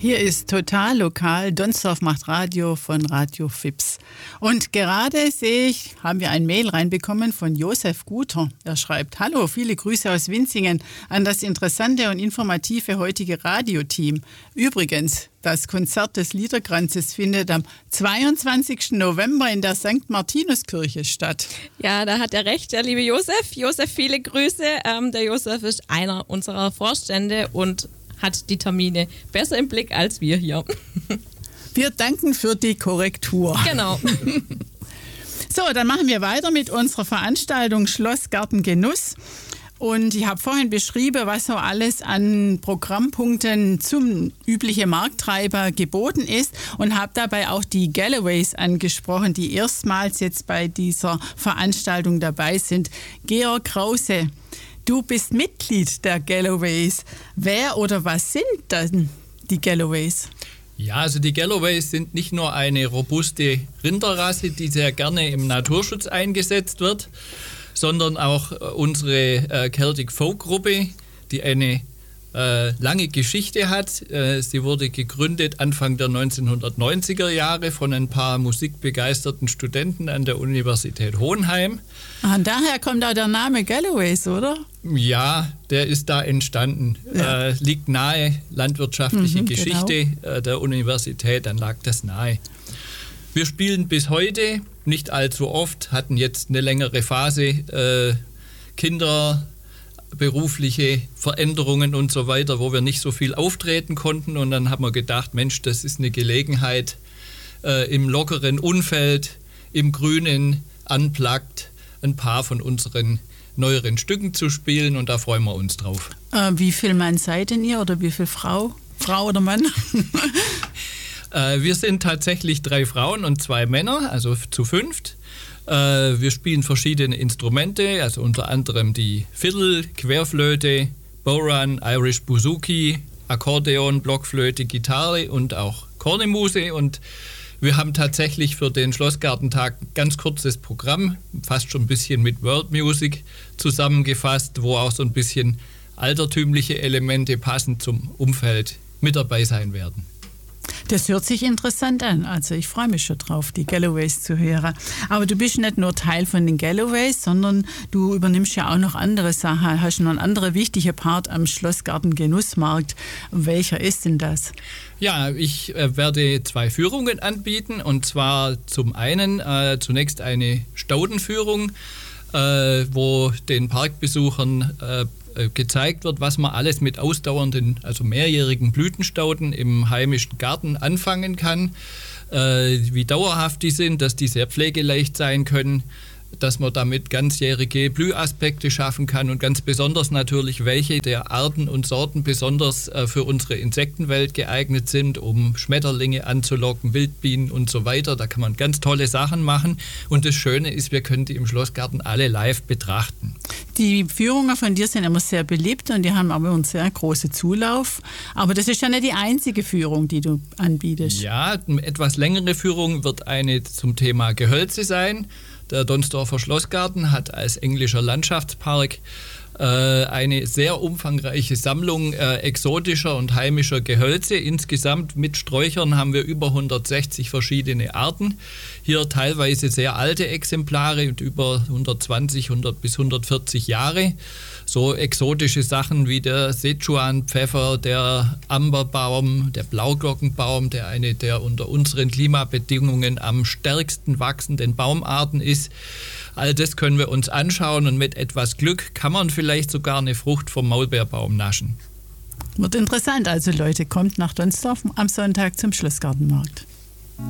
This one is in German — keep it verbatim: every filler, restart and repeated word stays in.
Hier ist Total Lokal, Donsdorf macht Radio von Radio Fips. Und gerade sehe ich, haben wir ein Mail reinbekommen von Josef Guter. Er schreibt: Hallo, viele Grüße aus Winzingen an das interessante und informative heutige Radioteam. Übrigens, das Konzert des Liederkranzes findet am zweiundzwanzigsten November in der Sankt Martinuskirche statt. Ja, da hat er recht, der liebe Josef. Josef, viele Grüße. Ähm, der Josef ist einer unserer Vorstände und hat die Termine besser im Blick als wir hier. Wir danken für die Korrektur. Genau. So, dann machen wir weiter mit unserer Veranstaltung Schlossgarten Genuss. Und ich habe vorhin beschrieben, was so alles an Programmpunkten zum üblichen Markttreiber geboten ist und habe dabei auch die Galloways angesprochen, die erstmals jetzt bei dieser Veranstaltung dabei sind. Georg Krause, du bist Mitglied der Galloways. Wer oder was sind dann die Galloways? Ja, also die Galloways sind nicht nur eine robuste Rinderrasse, die sehr gerne im Naturschutz eingesetzt wird, sondern auch unsere äh, Celtic Folk Gruppe, die eine äh, lange Geschichte hat. Äh, sie wurde gegründet Anfang der neunzehnhundertneunziger Jahre von ein paar musikbegeisterten Studenten an der Universität Hohenheim. Ah, und daher kommt auch der Name Galloways, oder? Ja, der ist da entstanden. Ja. Äh, liegt nahe, landwirtschaftliche mhm, Geschichte genau. äh, der Universität, dann lag das nahe. Wir spielen bis heute, nicht allzu oft, hatten jetzt eine längere Phase, äh, Kinder, berufliche Veränderungen und so weiter, wo wir nicht so viel auftreten konnten. Und dann haben wir gedacht, Mensch, das ist eine Gelegenheit, äh, im lockeren Umfeld, im Grünen, unplugged, ein paar von unseren neueren Stücken zu spielen. Und da freuen wir uns drauf. Äh, wie viel Mann seid denn ihr oder wie viel Frau? Frau oder Mann? Wir sind tatsächlich drei Frauen und zwei Männer, also zu fünft. Wir spielen verschiedene Instrumente, also unter anderem die Fiddle, Querflöte, Boran, Irish Bouzouki, Akkordeon, Blockflöte, Gitarre und auch Kornemuse. Und wir haben tatsächlich für den Schlossgartentag ein ganz kurzes Programm, fast schon ein bisschen mit World Music zusammengefasst, wo auch so ein bisschen altertümliche Elemente passend zum Umfeld mit dabei sein werden. Das hört sich interessant an. Also ich freue mich schon drauf, die Galloways zu hören. Aber du bist nicht nur Teil von den Galloways, sondern du übernimmst ja auch noch andere Sachen. Hast noch einen anderen wichtigen Part am Schlossgarten Genussmarkt. Welcher ist denn das? Ja, ich äh, werde zwei Führungen anbieten. Und zwar zum einen äh, zunächst eine Staudenführung, äh, wo den Parkbesuchern äh, gezeigt wird, was man alles mit ausdauernden, also mehrjährigen Blütenstauden im heimischen Garten anfangen kann, äh, wie dauerhaft die sind, dass die sehr pflegeleicht sein können, dass man damit ganzjährige Blühaspekte schaffen kann und ganz besonders natürlich, welche der Arten und Sorten besonders äh, für unsere Insektenwelt geeignet sind, um Schmetterlinge anzulocken, Wildbienen und so weiter. Da kann man ganz tolle Sachen machen und das Schöne ist, wir können die im Schlossgarten alle live betrachten. Die Führungen von dir sind immer sehr beliebt und die haben aber einen sehr großen Zulauf. Aber das ist ja nicht die einzige Führung, die du anbietest. Ja, eine etwas längere Führung wird eine zum Thema Gehölze sein. Der Donsdorfer Schlossgarten hat als englischer Landschaftspark äh, eine sehr umfangreiche Sammlung äh, exotischer und heimischer Gehölze. Insgesamt mit Sträuchern haben wir über hundertsechzig verschiedene Arten. Hier teilweise sehr alte Exemplare und über hundertzwanzig, hundert bis hundertvierzig Jahre. So exotische Sachen wie der Sichuan-Pfeffer, der Amberbaum, der Blauglockenbaum, der eine der unter unseren Klimabedingungen am stärksten wachsenden Baumarten ist. All das können wir uns anschauen und mit etwas Glück kann man vielleicht sogar eine Frucht vom Maulbeerbaum naschen. Wird interessant. Also Leute, kommt nach Donsdorf am Sonntag zum Schlossgartenmarkt.